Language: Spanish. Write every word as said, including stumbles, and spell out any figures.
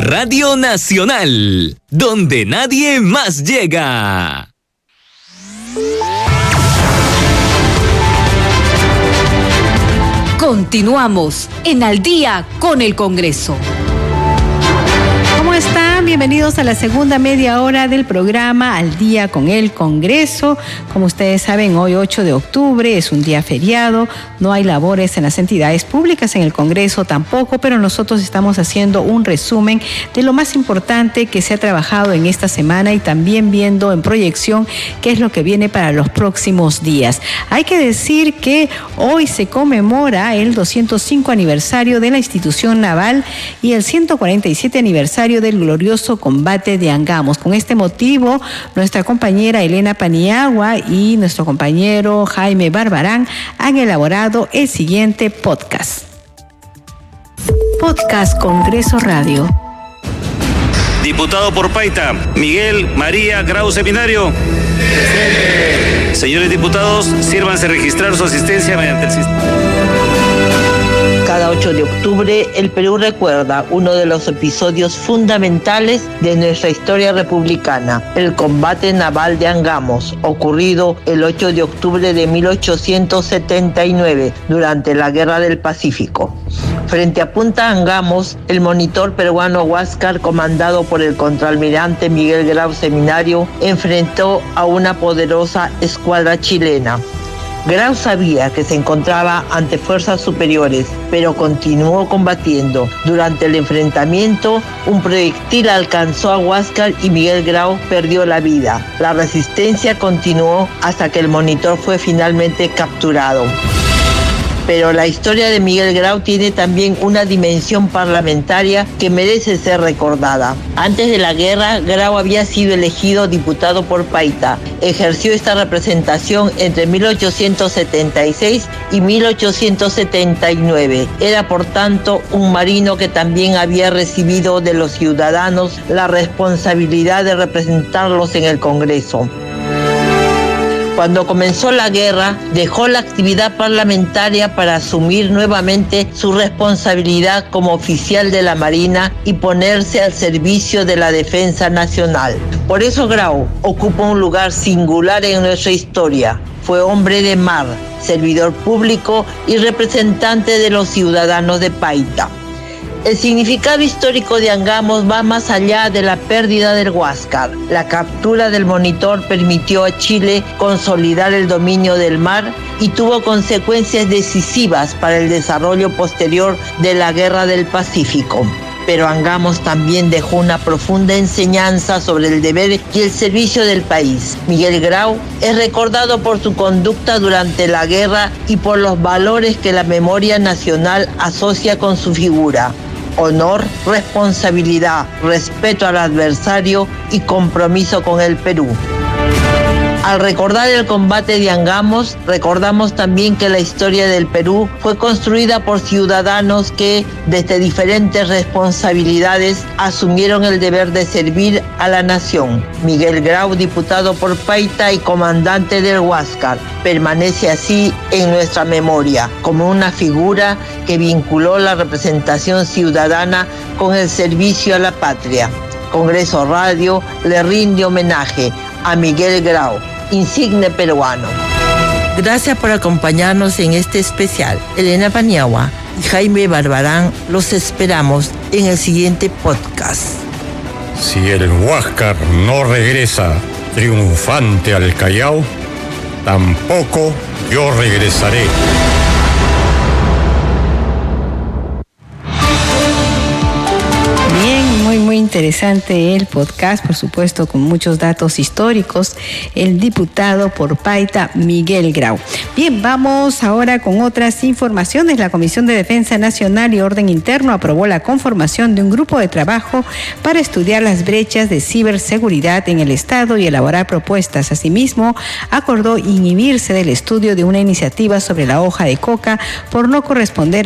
Radio Nacional, donde nadie más llega. Continuamos en Al Día con el Congreso. ¿Cómo están? Bienvenidos a la segunda media hora del programa Al Día con el Congreso. Como ustedes saben, hoy ocho de octubre es un día feriado, no hay labores en las entidades públicas, en el Congreso tampoco, pero nosotros estamos haciendo un resumen de lo más importante que se ha trabajado en esta semana y también viendo en proyección qué es lo que viene para los próximos días. Hay que decir que hoy se conmemora el doscientos cinco aniversario de la institución naval y el ciento cuarenta y siete aniversario del glorioso combate de Angamos. Con este motivo, nuestra compañera Elena Paniagua y nuestro compañero Jaime Barbarán han elaborado el siguiente podcast. Podcast Congreso Radio. Diputado por Paita, Miguel María Grau Seminario. Presente. Señores diputados, sírvanse registrar su asistencia mediante el sistema. Cada ocho de octubre, el Perú recuerda uno de los episodios fundamentales de nuestra historia republicana, el combate naval de Angamos, ocurrido el ocho de octubre de mil ochocientos setenta y nueve, durante la Guerra del Pacífico. Frente a Punta Angamos, el monitor peruano Huáscar, comandado por el contraalmirante Miguel Grau Seminario, enfrentó a una poderosa escuadra chilena. Grau sabía que se encontraba ante fuerzas superiores, pero continuó combatiendo. Durante el enfrentamiento, un proyectil alcanzó a Huáscar y Miguel Grau perdió la vida. La resistencia continuó hasta que el monitor fue finalmente capturado. Pero la historia de Miguel Grau tiene también una dimensión parlamentaria que merece ser recordada. Antes de la guerra, Grau había sido elegido diputado por Paita. Ejerció esta representación entre mil ochocientos setenta y seis y mil ochocientos setenta y nueve. Era, por tanto, un marino que también había recibido de los ciudadanos la responsabilidad de representarlos en el Congreso. Cuando comenzó la guerra, dejó la actividad parlamentaria para asumir nuevamente su responsabilidad como oficial de la Marina y ponerse al servicio de la defensa nacional. Por eso Grau ocupa un lugar singular en nuestra historia. Fue hombre de mar, servidor público y representante de los ciudadanos de Paita. El significado histórico de Angamos va más allá de la pérdida del Huáscar. La captura del monitor permitió a Chile consolidar el dominio del mar y tuvo consecuencias decisivas para el desarrollo posterior de la Guerra del Pacífico. Pero Angamos también dejó una profunda enseñanza sobre el deber y el servicio del país. Miguel Grau es recordado por su conducta durante la guerra y por los valores que la memoria nacional asocia con su figura: honor, responsabilidad, respeto al adversario y compromiso con el Perú. Al recordar el combate de Angamos, recordamos también que la historia del Perú fue construida por ciudadanos que, desde diferentes responsabilidades, asumieron el deber de servir a la nación. Miguel Grau, diputado por Paita y comandante del Huáscar, permanece así en nuestra memoria, como una figura que vinculó la representación ciudadana con el servicio a la patria. Congreso Radio le rinde homenaje a Miguel Grau, insigne peruano. Gracias por acompañarnos en este especial. Elena Paniagua y Jaime Barbarán los esperamos en el siguiente podcast. Si el Huáscar no regresa triunfante al Callao, tampoco yo regresaré. Muy interesante el podcast, por supuesto, con muchos datos históricos. El diputado por Paita, Miguel Grau. Bien, vamos ahora con otras informaciones. La Comisión de Defensa Nacional y Orden Interno aprobó la conformación de un grupo de trabajo para estudiar las brechas de ciberseguridad en el Estado y elaborar propuestas. Asimismo, acordó inhibirse del estudio de una iniciativa sobre la hoja de coca por no corresponder